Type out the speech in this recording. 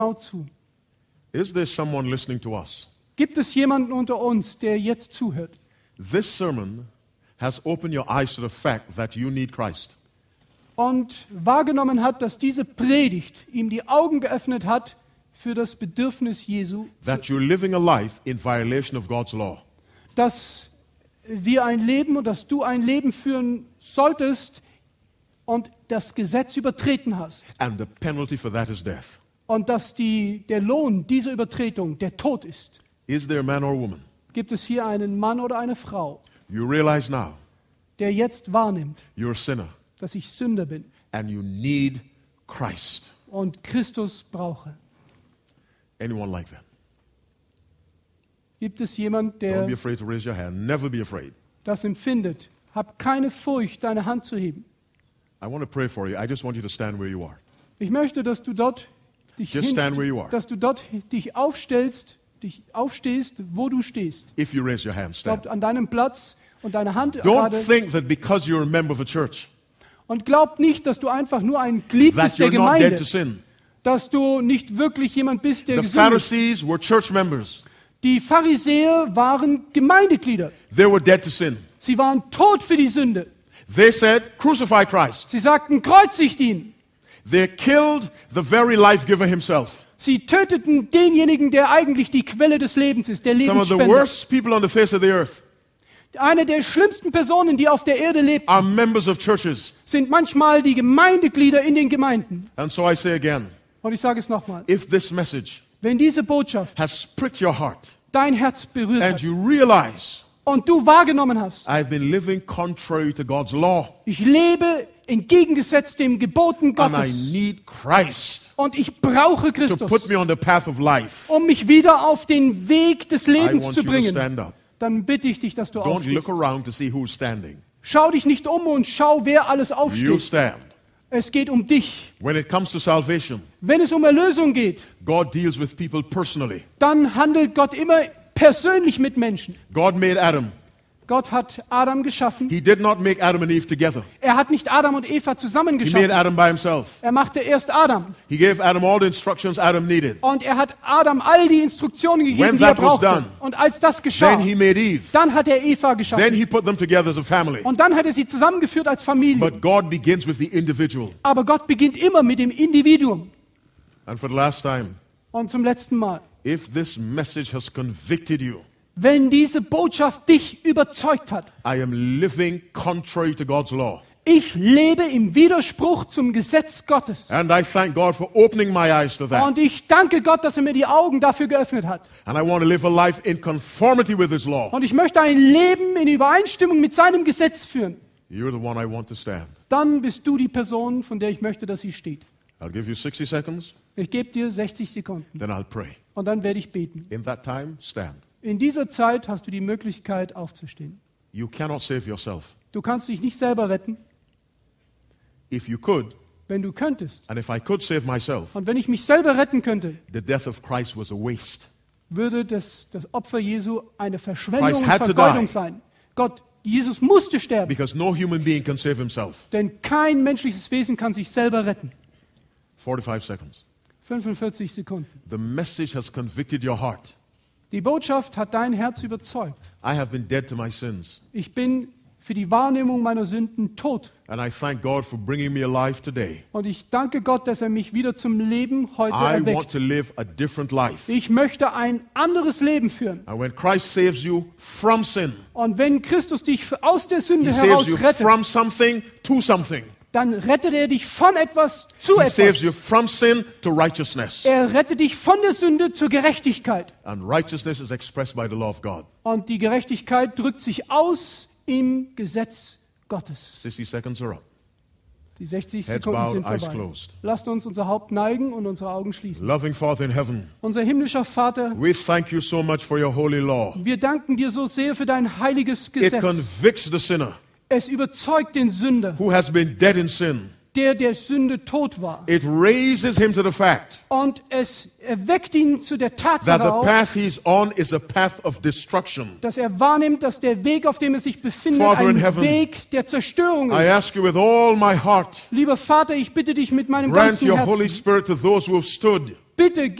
genau zu. Is there someone listening to us? Gibt es jemanden unter uns, der jetzt zuhört? This sermon has opened your eyes to the fact that you need Christ. Und wahrgenommen hat, dass diese Predigt ihm die Augen geöffnet hat für das Bedürfnis Jesu, That you're living a life in violation of God's law. dass wir ein Leben und dass du ein Leben führen solltest und das Gesetz übertreten hast. And the penalty for that is death. Und dass der Lohn dieser Übertretung der Tod ist. Is there a man or a woman? Gibt es hier einen Mann oder eine Frau, You realize now der jetzt wahrnimmt, you're a sinner dass ich Sünder bin and you need Christ. und Christus brauche? Anyone like that? Gibt es jemand, Don't der be afraid to raise your hand. Never be afraid. das empfindet? Hab keine Furcht, deine Hand zu heben. I want to pray for you. I just want you to stand where you are. Ich möchte, dass du dort dich, Just stand where you are. dass du dort dich aufstehst, wo du stehst. If you raise your hand, stand. Glaub an deinem Platz und deine Hand Don't gerade. think that because you're a member of a church Und glaub nicht, dass du einfach nur ein Glied that bist der you're not dead Gemeinde, to sin. dass du nicht wirklich jemand bist, der The gesündigt ist. Pharisees were church members. Die Pharisäer waren Gemeindeglieder. They were dead to sin. Sie waren tot für die Sünde. They said, crucify Christ. Sie sagten, kreuzigt ihn. They killed the very life giver himself. Sie töteten denjenigen, der eigentlich die Quelle des Lebens ist, der Some of the Lebensspender. worst people on the face of the earth Eine der schlimmsten Personen, die auf der Erde lebt, are members of churches. sind manchmal die Gemeindeglieder in den Gemeinden. And so I say again, Und ich sage es nochmal. if this message Wenn diese Botschaft has pricked your heart dein Herz berührt and hat you realize und du wahrgenommen hast, I've been living contrary to God's law ich lebe entgegengesetzt dem Geboten and I Gottes need Christ und ich brauche to Christus, put me on the path of life, um mich wieder auf den Weg des I Lebens want zu you to bringen, stand up. dann bitte ich dich, dass du Don't aufstehst. look around to see who's standing. Schau dich nicht um und schau, wer alles You aufsteht. stand. Es geht um dich. When it comes to salvation, Wenn es um Erlösung geht, God deals with people personally. dann handelt Gott immer persönlich mit Menschen. God made Adam. Gott hat Adam geschaffen. He did not make Adam and Eve together. Er hat nicht Adam und Eva zusammen He made geschaffen. Adam by himself. Er machte erst Adam. He gave Adam all the instructions Adam needed. Und er hat Adam all die Instruktionen gegeben, When die er that was brauchte. done, Und als das geschah, Then he made Eve. dann hat er Eva Then geschaffen. he put them together as a family. Und dann hat er sie zusammengeführt als Familie. But God begins with the individual. Aber Gott beginnt immer mit dem Individuum. And for the last time, Und zum letzten Mal, if this message has convicted you, wenn diese Botschaft dich überzeugt hat, I am living contrary to God's law. ich lebe im Widerspruch zum Gesetz Gottes. And I thank God for opening my eyes to that. Und ich danke Gott, dass er mir die Augen dafür geöffnet hat. And I want to live a life in conformity with His law. Und ich möchte ein Leben in Übereinstimmung mit seinem Gesetz führen. You're the one I want to stand. Dann bist du die Person, von der ich möchte, dass sie steht. I'll give you 60 seconds, Ich gebe dir 60 Sekunden then I'll pray. und dann werde ich beten. In that time, stand. In dieser Zeit hast du die Möglichkeit aufzustehen. You cannot save yourself. Du kannst dich nicht selber retten, If you could, wenn du könntest. and if I could save myself, Und wenn ich mich selber retten könnte, the death of Christ was a waste. würde das Opfer Jesu eine Verschwendung Christ und had to Vergeudung die. sein. Jesus musste sterben, Because no human being can save himself. denn kein menschliches Wesen kann sich selber retten. 45 seconds. 45 Sekunden. The message has convicted your heart. Die Botschaft hat dein Herz überzeugt. I have been dead to my sins. Ich bin für die Wahrnehmung meiner Sünden tot. And I thank God for bringing me alive today. Und ich danke Gott, dass er mich wieder zum Leben heute I want erweckt. to live a different life. Ich möchte ein anderes Leben führen. And when Christ saves you from sin, Und wenn Christus dich aus der He Sünde saves heraus you rettet, from something to something. dann rettet er dich von etwas zu He saves you etwas. from sin to righteousness. Er rettet dich von der Sünde zur Gerechtigkeit. And righteousness is expressed by the law of God. Und die Gerechtigkeit drückt sich aus im Gesetz Gottes. 60 seconds are up. Die 60 Heads Sekunden bowed, sind eyes vorbei. closed. Lasst uns unser Haupt neigen und unsere Augen schließen. Loving Father in heaven, Unser himmlischer Vater, we thank you so much for your holy law. wir danken dir so sehr für dein heiliges It Gesetz. convicts the sinner Es überzeugt den Sünder, who has been dead in sin. der Sünde tot war. It raises him to the fact Und es erweckt ihn zu der that Tatsache the auf, path he's on is a path of destruction. dass er wahrnimmt, dass der Weg, auf dem er sich befindet, Father in ein heaven, Weg der Zerstörung I ist. ask you with all my heart, Lieber Vater, ich bitte dich mit meinem grant ganzen your Holy Herzen, Spirit to those who have stood bitte